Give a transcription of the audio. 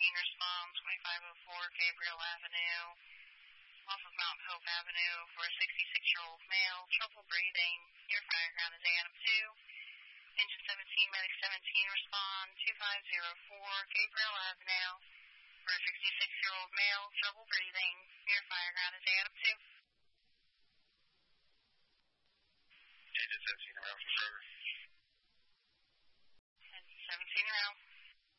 respond 2504 Gabriel Avenue, off of Mount Hope Avenue for a 66-year-old male, trouble breathing, near fireground is Adam 2. Engine 17, medic 17, respond 2504 Gabriel Avenue for a 66-year-old male, trouble breathing, near fireground is Adam 2. Engine 17, around from server.